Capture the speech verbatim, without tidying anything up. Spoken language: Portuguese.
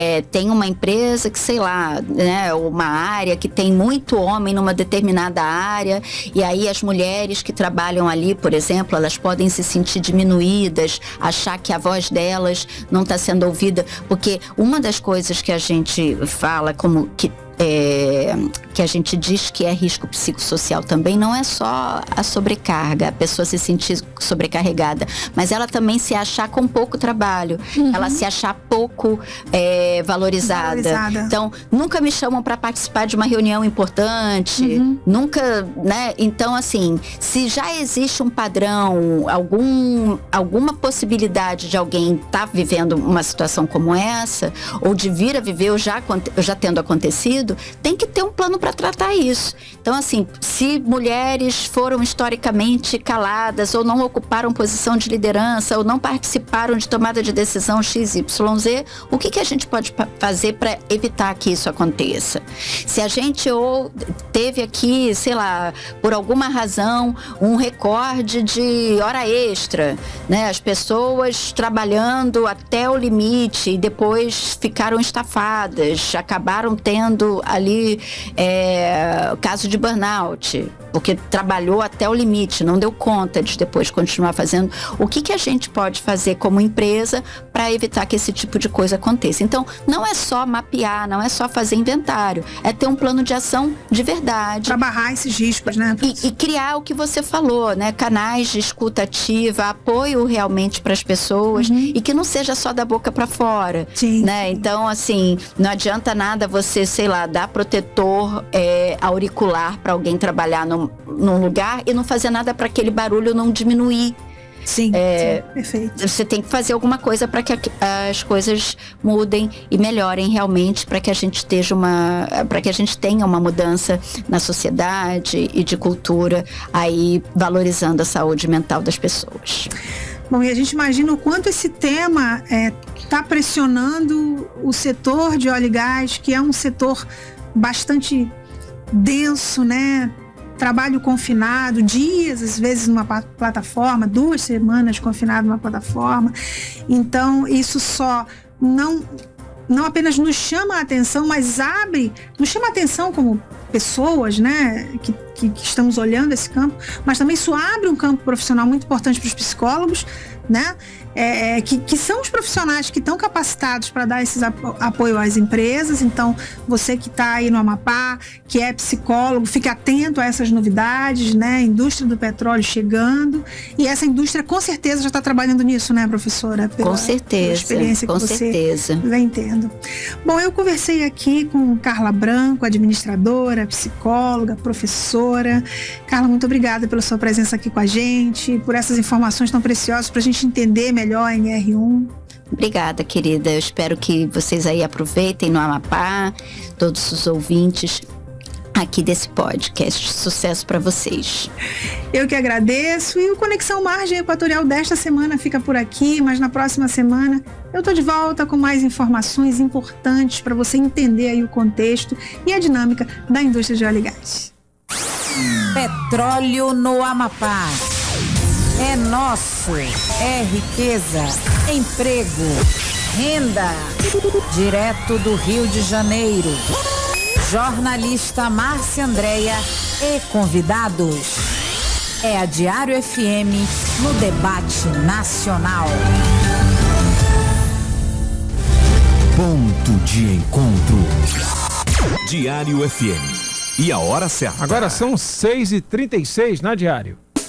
É, tem uma empresa que, sei lá, né, uma área que tem muito homem numa determinada área, e aí as mulheres que trabalham ali, por exemplo, elas podem se sentir diminuídas, achar que a voz delas não está sendo ouvida, porque uma das coisas que a gente fala como que É, que a gente diz que é risco psicossocial também, não é só a sobrecarga, a pessoa se sentir sobrecarregada, mas ela também se achar com pouco trabalho, uhum. ela se achar pouco é, valorizada. valorizada. Então, nunca me chamam para participar de uma reunião importante, uhum. nunca, né? Então, assim, se já existe um padrão, algum, alguma possibilidade de alguém estar tá vivendo uma situação como essa, ou de vir a viver, ou já, já tendo acontecido, tem que ter um plano para tratar isso. Então, assim, se mulheres foram historicamente caladas ou não ocuparam posição de liderança ou não participaram de tomada de decisão X Y Z, o que, que a gente pode fazer para evitar que isso aconteça? Se a gente ou teve aqui, sei lá, por alguma razão, um recorde de hora extra, né? As pessoas trabalhando até o limite e depois ficaram estafadas, acabaram tendo ali é, caso de burnout, porque trabalhou até o limite, não deu conta de depois continuar fazendo. O que, que a gente pode fazer como empresa para evitar que esse tipo de coisa aconteça? Então, não é só mapear, não é só fazer inventário, é ter um plano de ação de verdade. Para barrar esses riscos, né? E, e criar o que você falou, né? Canais de escuta ativa, apoio realmente para as pessoas, uhum. e que não seja só da boca para fora. Sim, né? sim. Então, assim, não adianta nada você, sei lá, dar protetor é, auricular para alguém trabalhar num, num lugar e não fazer nada para aquele barulho não diminuir. Sim, é, sim, perfeito. Você tem que fazer alguma coisa para que as coisas mudem e melhorem realmente, para que a gente esteja uma, para que a gente tenha uma mudança na sociedade e de cultura, aí valorizando a saúde mental das pessoas. Bom, e a gente imagina o quanto esse tema está é, pressionando o setor de óleo e gás, que é um setor bastante denso, né? Trabalho confinado, dias, às vezes, numa plataforma, duas semanas confinado numa plataforma. Então, isso só não, não apenas nos chama a atenção, mas abre, nos chama a atenção como pessoas, né, que, que, que estamos olhando esse campo, mas também isso abre um campo profissional muito importante para os psicólogos, né, é, que, que são os profissionais que estão capacitados para dar esse apoio às empresas. Então, você que está aí no Amapá, que é psicólogo, fique atento a essas novidades, né? A indústria do petróleo chegando, e essa indústria com certeza já está trabalhando nisso, né, professora? Pela, com certeza, pela experiência com que você certeza. Vem tendo. Bom, eu conversei aqui com Carla Branco, administradora, psicóloga, professora. Carla, muito obrigada pela sua presença aqui com a gente, por essas informações tão preciosas para a gente entender melhor melhor em R um. Obrigada, querida. Eu espero que vocês aí aproveitem no Amapá, todos os ouvintes aqui desse podcast. Sucesso para vocês. Eu que agradeço. E o Conexão Margem Equatorial desta semana fica por aqui, mas na próxima semana eu tô de volta com mais informações importantes para você entender aí o contexto e a dinâmica da indústria de óleo e gás. Petróleo no Amapá. É nosso, é riqueza, emprego, renda. Direto do Rio de Janeiro. Jornalista Márcia Andréia e convidados. É a Diário F M no debate nacional. Ponto de encontro. Diário F M. E a hora certa. Agora são seis e trinta e seis na Diário.